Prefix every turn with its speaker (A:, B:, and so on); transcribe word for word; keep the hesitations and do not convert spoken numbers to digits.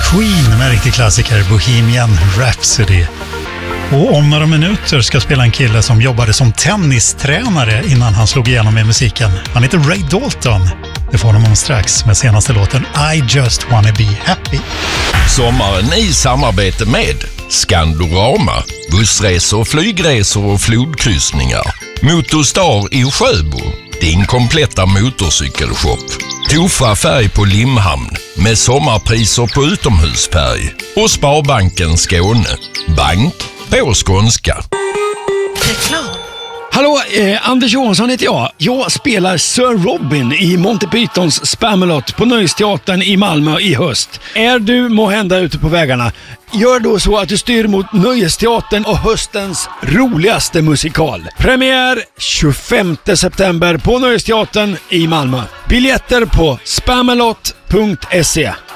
A: Queen med riktig klassiker, Bohemian Rhapsody. Och om några minuter ska spela en kille som jobbade som tennistränare innan han slog igenom i musiken. Han heter Ray Dalton. Det får honom om strax med senaste låten I Just Wanna Be Happy.
B: Sommaren i samarbete med Skandorama, bussresor, flygresor och flodkryssningar. Motorstar i Sjöbo, din kompletta motorcykelshop. Tofa färg på Limhamn med sommarpriser på utomhusfärg. Och Sparbanken Skåne, bank på skånska.
C: Reklam.
D: Hallå, eh, Anders Johansson heter jag. Jag spelar Sir Robin i Monty Pythons Spamalot på Nöjesteatern i Malmö i höst. Är du måhända ute på vägarna? Gör då så att du styr mot Nöjesteatern och höstens roligaste musikal. Premiär tjugofemte september på Nöjesteatern i Malmö. Biljetter på spamalot punkt se.